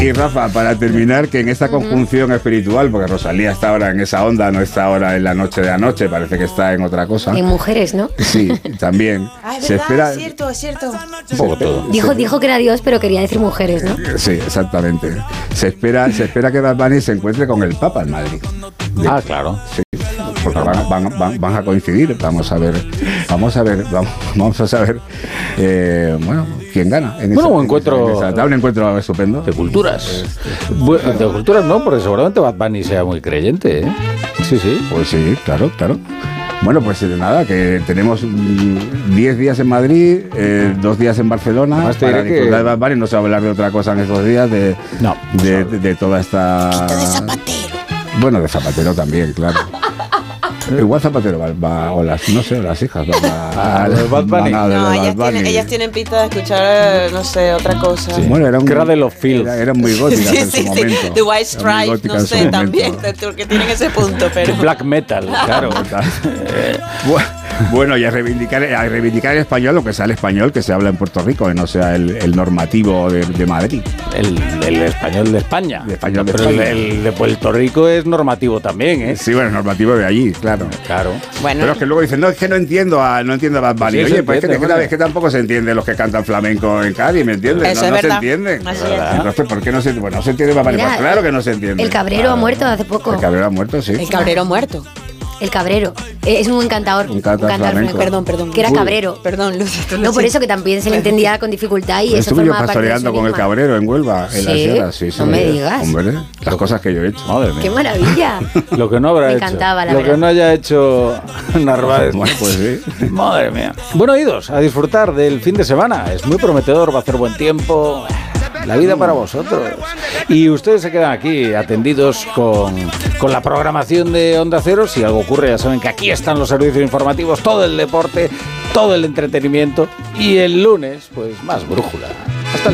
Y Rafa, para terminar, que en esta conjunción espiritual, porque Rosalía está ahora en esa onda, no está ahora en la noche de anoche, parece que está en otra cosa. En mujeres, ¿no? Sí, también. Es verdad, es cierto. Un poco todo. Dijo que era Dios, pero quería decir mujeres, ¿no? Sí, exactamente. Se espera que Bad Bunny se encuentre con el Papa en Madrid. Ah, claro. Sí, porque van a coincidir. Vamos a saber, bueno, quién gana. Un encuentro estupendo. de culturas. De culturas no, porque seguramente Bad Bunny sea muy creyente, ¿eh? Sí. Pues sí, claro. Bueno, pues nada, que tenemos 10 días en Madrid, 2 días en Barcelona. Además, para disfrutar de Bad Bunny. No se va a hablar de otra cosa en estos días, de toda esta... De Zapatero. Bueno, de Zapatero también, claro. Igual Zapatero va o las hijas a los Bad Bunny. No, ellas tienen pinta de escuchar, no sé, otra cosa. Sí. Bueno, Cradle of Filth. Eran muy góticas en su momento. The White Stripes, no sé, también, porque tienen ese punto, pero... Black metal, claro. Bueno, y a reivindicar el español, lo que sea el español que se habla en Puerto Rico, que no sea el normativo de Madrid. El español de España. Pero el de Puerto Rico es normativo también, ¿eh? Sí, bueno, es normativo de allí, claro. Bueno. Pero es que luego dicen, no, es que no entiendo a Bad Bunny. Sí, oye, pues es que tampoco se entiende los que cantan flamenco en Cádiz, ¿me entiendes? Eso no es se verdad. entienden. Entonces, ¿por qué no se entiende? Bueno, no se entiende Bad Bunny. Pues claro que no se entiende. El Cabrero ha muerto hace poco. El Cabrero ha muerto, sí. el Cabrero muerto. El Cabrero. Es un cantador. Un cantador flamenco. Perdón. Que era cabrero. Perdón, No, por eso que también se le entendía con dificultad y eso Estuve yo formaba parte de su pastoreando con el enigma. Cabrero en Huelva, en la sierra. Sí, no me digas. Hombre, las cosas que yo he hecho. Madre mía. ¡Qué maravilla! Lo que no habrá Me hecho. encantaba, la Lo verdad. que no haya hecho Narváez. Bueno, pues sí. Madre mía. Bueno, oídos, a disfrutar del fin de semana. Es muy prometedor, va a hacer buen tiempo. La vida para vosotros. Y ustedes se quedan aquí atendidos con la programación de Onda Cero. Si algo ocurre, ya saben que aquí están los servicios informativos, todo el deporte, todo el entretenimiento. Y el lunes, pues más brújula.